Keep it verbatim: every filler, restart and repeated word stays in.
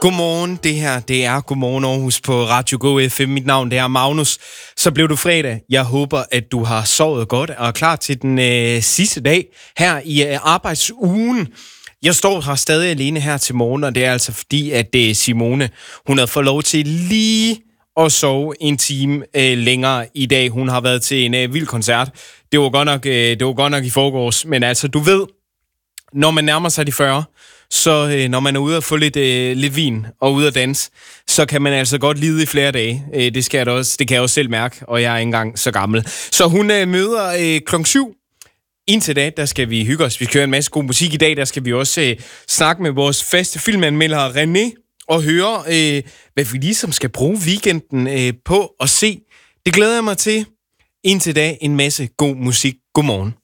Godmorgen, det her, det er Godmorgen Aarhus på Radio Go F M. Mit navn, det er Magnus. Så blev du fredag. Jeg håber, at du har sovet godt og er klar til den øh, sidste dag her i øh, arbejdsugen. Jeg står her stadig alene her til morgen, og det er altså fordi, at øh, Simone, hun har fået lov til lige at sove en time øh, længere i dag. Hun har været til en øh, vild koncert. Det var godt nok, øh, det var godt nok i forgårs, men altså, du ved, når man nærmer sig de fyrre, så øh, når man er ude at få lidt, øh, lidt vin og ude at danse, så kan man altså godt lide i flere dage. Øh, det, skal jeg da også, det kan jeg også selv mærke, og jeg er ikke engang så gammel. Så hun øh, møder øh, klokken syv. Indtil da, der skal vi hygge os. Vi kører en masse god musik i dag. Der skal vi også øh, snakke med vores faste filmanmelder René og høre, øh, hvad vi ligesom skal bruge weekenden øh, på at se. Det glæder jeg mig til. Indtil da, en masse god musik. Godmorgen.